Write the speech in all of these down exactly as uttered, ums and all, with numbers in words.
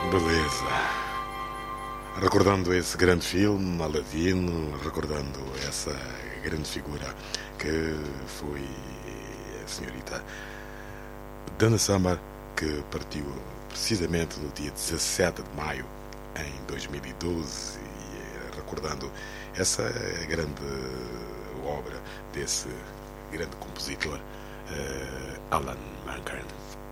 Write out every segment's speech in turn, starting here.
Beleza. Recordando esse grande filme, Aladino, recordando essa grande figura que foi a senhorita Donna Summer, que partiu precisamente no dia dezassete de maio em dois mil e doze, e recordando essa grande obra desse grande compositor, uh, Alan Menken.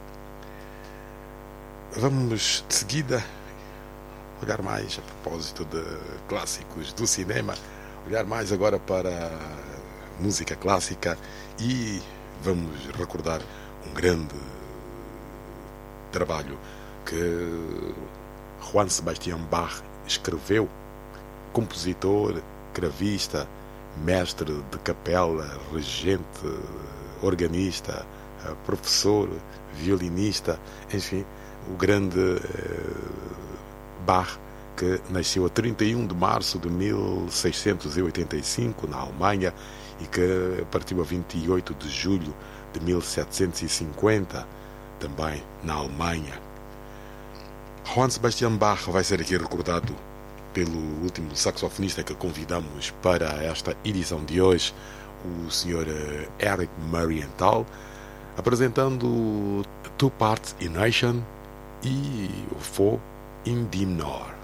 Vamos de seguida olhar mais a propósito de clássicos do cinema, olhar mais agora para a música clássica e vamos recordar um grande trabalho que Johann Sebastian Bach escreveu, compositor, cravista, mestre de capela, regente, organista, professor, violinista, enfim, o grande Bach, que nasceu a trinta e um de março de mil seiscentos e oitenta e cinco na Alemanha e que partiu a vinte e oito de julho de mil setecentos e cinquenta também na Alemanha. Johann Sebastian Bach vai ser aqui recordado pelo último saxofonista que convidamos para esta edição de hoje, o senhor Eric Marienthal, apresentando Two Parts in Nation e o Faux in D menor.